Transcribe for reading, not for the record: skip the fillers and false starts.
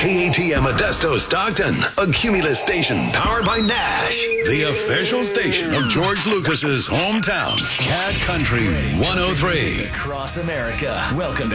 KATM Modesto Stockton, a Cumulus station powered by Nash, the official station of George Lucas's hometown, Cat Country 103. Across America. Welcome to